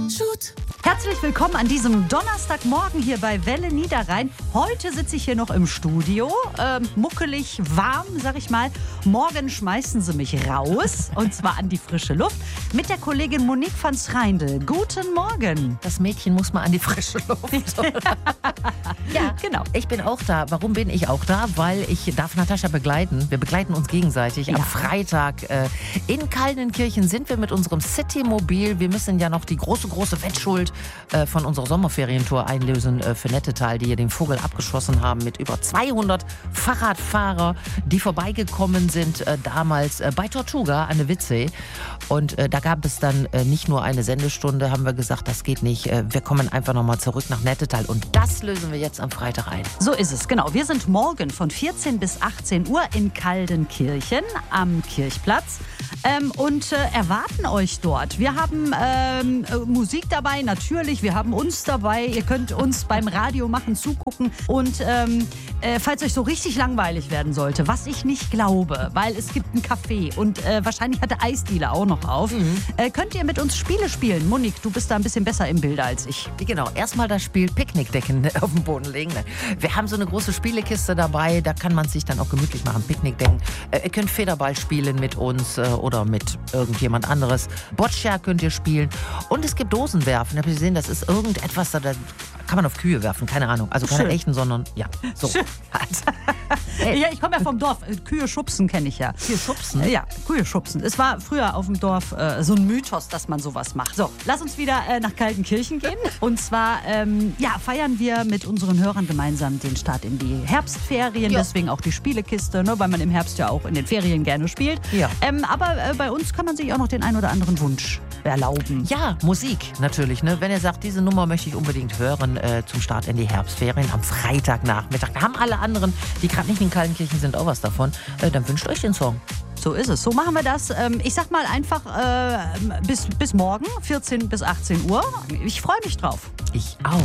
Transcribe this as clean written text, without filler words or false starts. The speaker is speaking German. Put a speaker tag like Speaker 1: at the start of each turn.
Speaker 1: Herzlich willkommen an diesem Donnerstagmorgen hier bei Welle Niederrhein. Heute sitze ich hier noch im Studio, muckelig, warm, sag ich mal. Morgen schmeißen sie mich raus, und zwar an die frische Luft, mit der Kollegin Monique van Schreindel. Guten Morgen.
Speaker 2: Das Mädchen muss mal an die frische Luft. Ja,
Speaker 1: Genau.
Speaker 2: Ich bin auch da. Warum bin ich auch da? Weil ich darf Natascha begleiten. Wir begleiten uns gegenseitig. Am Freitag in Kaldenkirchen sind wir mit unserem Citymobil. Wir müssen ja noch die große Wettschuld von unserer Sommerferientour einlösen für Nettetal, die hier den Vogel abgeschossen haben mit über 200 Fahrradfahrer, die vorbeigekommen sind damals bei Tortuga an der Witzsee. Und da gab es dann nicht nur eine Sendestunde, haben wir gesagt, das geht nicht. Wir kommen einfach nochmal zurück nach Nettetal. Und das lösen wir jetzt am Freitag ein.
Speaker 1: So ist es, genau. Wir sind morgen von 14 bis 18 Uhr in Kaldenkirchen am Kirchplatz und erwarten euch dort. Wir haben Musik dabei, natürlich. Wir haben uns dabei. Ihr könnt uns beim Radio machen zugucken. Und falls euch so richtig langweilig werden sollte, was ich nicht glaube, weil es gibt einen Café und wahrscheinlich hat der Eisdealer auch noch auf, könnt ihr mit uns Spiele spielen. Monique, du bist da ein bisschen besser im Bilde als ich.
Speaker 2: Genau, erstmal das Spiel Picknickdecken auf den Boden legen. Wir haben so eine große Spielekiste dabei, da kann man sich dann auch gemütlich machen, Picknickdecken. Ihr könnt Federball spielen mit uns oder mit irgendjemand anderes. Boccia könnt ihr spielen. Und es gibt Dosenwerfen. Habt ihr gesehen, das ist irgendetwas, da kann man auf Kühe werfen, keine Ahnung. Also keine echten, sondern ja, so.
Speaker 1: Ja, ich komme ja vom Dorf. Kühe schubsen kenne ich ja.
Speaker 2: Kühe schubsen?
Speaker 1: Ja, Kühe schubsen. Es war früher auf dem Dorf so ein Mythos, dass man sowas macht. So, lass uns wieder nach Kaltenkirchen gehen. Und zwar feiern wir mit unseren Hörern gemeinsam den Start in die Herbstferien.
Speaker 2: Ja.
Speaker 1: Deswegen auch die Spielekiste, ne, weil man im Herbst ja auch in den Ferien gerne spielt.
Speaker 2: Ja.
Speaker 1: Aber bei uns kann man sich auch noch den einen oder anderen Wunsch erlauben.
Speaker 2: Ja, Musik natürlich. Ne? Wenn ihr sagt, diese Nummer möchte ich unbedingt hören zum Start in die Herbstferien am Freitagnachmittag. Da haben alle anderen, die gerade nicht in Kaltenkirchen sind, auch was davon. Dann wünscht euch den Song.
Speaker 1: So ist es. So machen wir das. Ich sag mal einfach bis morgen, 14 bis 18 Uhr. Ich freue mich drauf.
Speaker 2: Ich auch.